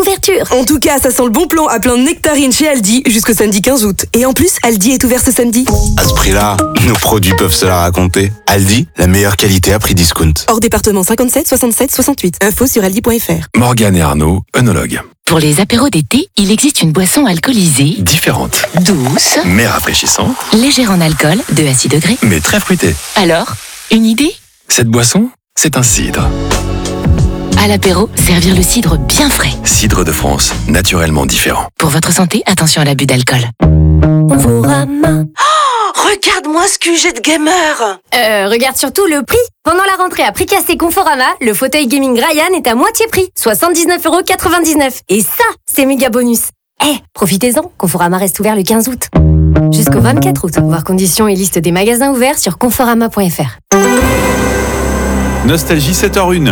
d'ouverture. En tout cas, ça sent le bon plan à plein de nectarines chez Aldi jusqu'au samedi 15 août. Et en plus, Aldi est ouvert ce samedi. À ce prix-là, nos produits peuvent se la raconter. Aldi, la meilleure qualité à prix discount. Hors département 57 67 68. Info sur aldi.fr. Morgane et Arnaud, œnologues. Pour les apéros d'été, il existe une boisson alcoolisée, Différentes, douce, mais rafraîchissantes, légère en alcool, 2 à 6 degrés. mais très fruitées. Alors, une idée? Cette boisson, c'est un cidre. À l'apéro, servir le cidre bien frais. Cidre de France, naturellement différent. Pour votre santé, attention à l'abus d'alcool. Conforama. Regarde-moi ce QG de gamer. Regarde surtout le prix. Pendant la rentrée à prix cassé Conforama, le fauteuil gaming Ryan est à moitié prix, 79,99 €. Et ça, c'est méga bonus. Profitez-en, Conforama reste ouvert le 15 août. Jusqu'au 24 août. Voir conditions et liste des magasins ouverts sur conforama.fr. Nostalgie 7h01.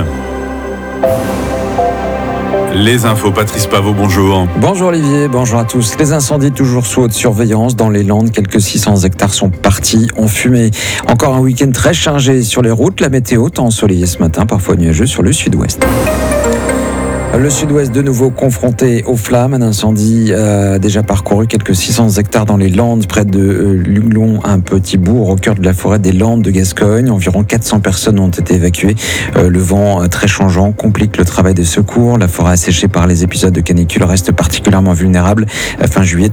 Les infos, Patrice Pavot, bonjour. Bonjour Olivier, bonjour à tous. Les incendies toujours sous haute surveillance dans les Landes. Quelques 600 hectares sont partis en fumée. Encore un week-end très chargé sur les routes. La météo, temps ensoleillé ce matin, parfois nuageux sur le sud-ouest. Le sud-ouest de nouveau confronté aux flammes. Un incendie a déjà parcouru quelques 600 hectares dans les Landes, près de Luglon, un petit bourg au cœur de la forêt des Landes de Gascogne. Environ 400 personnes ont été évacuées. Le vent très changeant complique le travail des secours. La forêt asséchée par les épisodes de canicule reste particulièrement vulnérable. Fin juillet,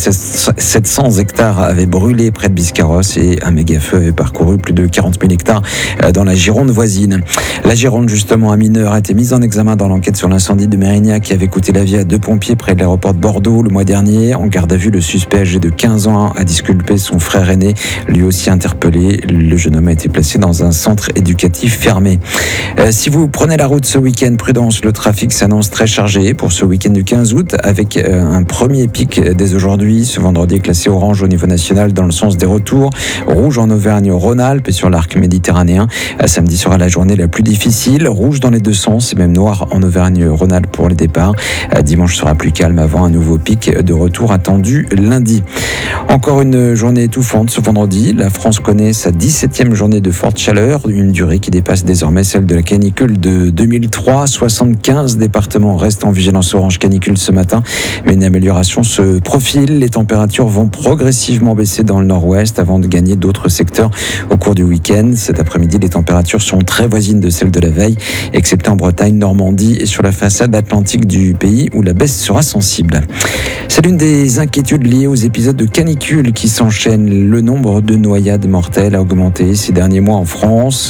3700 hectares avaient brûlé près de Biscarrosse et un méga-feu avait parcouru plus de 40 000 hectares dans la Gironde voisine. La Gironde, justement, un mineur a été mis en examen dans l'enquête sur l'incendie de Mérignac qui avait coûté la vie à 2 pompiers près de l'aéroport de Bordeaux le mois dernier. En garde à vue, le suspect âgé de 15 ans a disculpé son frère aîné, lui aussi interpellé. Le jeune homme a été placé dans un centre éducatif fermé. Si vous prenez la route ce week-end, prudence, le trafic s'annonce très chargé pour ce week-end du 15 août avec un premier pic dès aujourd'hui. Ce vendredi est classé orange au niveau national dans le sens des retours, rouge en Auvergne-Rhône-Alpes et sur l'arc méditerranéen. Samedi sera la journée la plus difficile, rouge dans les deux sens et même noir en Auvergne-Rhône-Alpes pour les départs. Dimanche sera plus calme avant un nouveau pic de retour attendu lundi. Encore une journée étouffante ce vendredi. La France connaît sa 17e journée de forte chaleur, une durée qui dépasse désormais celle de la canicule de 2003. 75 départements restent en vigilance orange canicule ce matin, mais une amélioration se profile. Les températures vont progressivement baisser dans le nord-ouest avant de gagner d'autres secteurs au cours du week-end. Cet après-midi, les températures sont très voisines de celles de la veille, excepté en Bretagne, Normandie et sur la façade atlantique du pays où la baisse sera sensible. C'est l'une des inquiétudes liées aux épisodes de canicule qui s'enchaînent. Le nombre de noyades mortelles a augmenté ces derniers mois en France.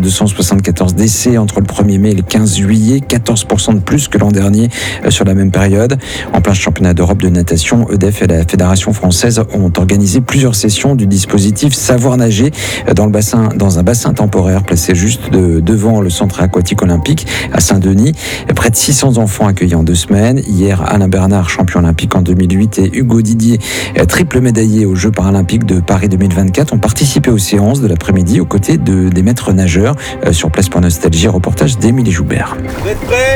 274 décès entre le 1er mai et le 15 juillet, 14% de plus que l'an dernier sur la même période. En plein championnat d'Europe de natation, EDF et la Fédération française ont organisé plusieurs sessions du dispositif Savoir nager dans un bassin temporaire placé juste devant le centre aquatique olympique à Saint-Denis. Près de 600 enfants accueillis en 2 semaines. Hier, Alain Bernard, champion olympique en 2008, et Hugo Didier, triple médaillé aux Jeux paralympiques de Paris 2024, ont participé aux séances de l'après-midi aux côtés des maîtres nageurs. Sur Place pour Nostalgie, reportage d'Émilie Joubert. Vous êtes prêts ?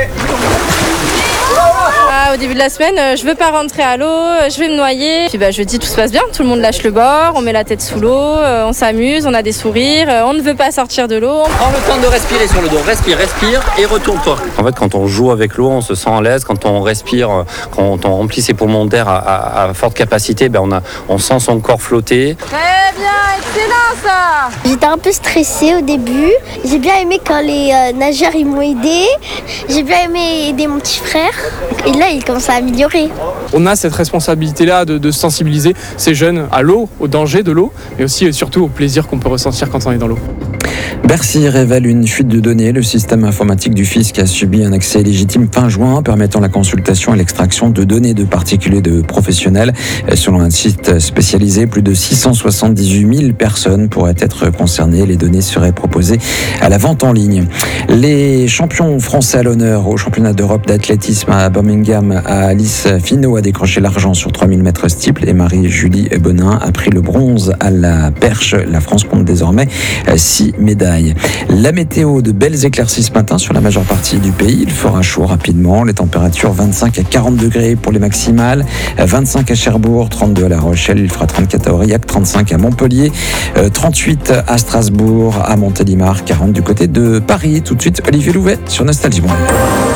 Au début de la semaine, je veux pas rentrer à l'eau, je vais me noyer. Puis jeudi, tout se passe bien, tout le monde lâche le bord, on met la tête sous l'eau, on s'amuse, on a des sourires, on ne veut pas sortir de l'eau. Prends le temps de respirer sur le dos, respire et retourne-toi. En fait, quand on joue avec l'eau, on se sent à l'aise. Quand on respire, quand on remplit ses poumons d'air à forte capacité, on sent son corps flotter. Très bien, excellent ça. J'étais un peu stressée au début. J'ai bien aimé quand les nageurs ils m'ont aidé. J'ai bien aimé aider mon petit frère. Et là, il commence à améliorer. On a cette responsabilité-là de sensibiliser ces jeunes à l'eau, au danger de l'eau, mais aussi et surtout au plaisir qu'on peut ressentir quand on est dans l'eau. Bercy révèle une fuite de données. Le système informatique du fisc a subi un accès illégitime fin juin, permettant la consultation et l'extraction de données de particuliers de professionnels. Selon un site spécialisé, plus de 678 000 personnes pourraient être concernées. Les données seraient proposées à la vente en ligne. Les champions français à l'honneur au championnat d'Europe d'athlétisme à Birmingham, Alice Finot a décroché l'argent sur 3000 mètres steeple et Marie-Julie Bonin a pris le bronze à la perche. La France compte désormais 6 médailles. La météo, de belles éclaircies ce matin sur la majeure partie du pays. Il fera chaud rapidement. Les températures 25 à 40 degrés pour les maximales, 25 à Cherbourg, 32 à La Rochelle, il fera 34 à Aurillac, 35 à Montpellier, 38 à Strasbourg, à Montélimar, 40 du côté de Paris. Tout de suite, Olivier Louvet sur Nostalgie. Bon.